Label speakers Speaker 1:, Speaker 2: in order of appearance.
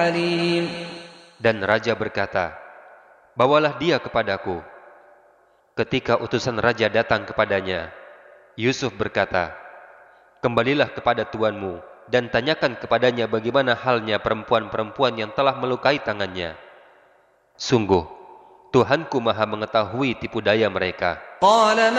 Speaker 1: عليم.
Speaker 2: Dan raja berkata, bawalah dia kepadaku. Ketika utusan raja datang kepadanya, Yusuf berkata, kembalilah kepada tuanmu dan tanyakan kepadanya bagaimana halnya perempuan-perempuan yang telah melukai tangannya. Sungguh, Tuhanku maha mengetahui tipu daya mereka.
Speaker 1: قال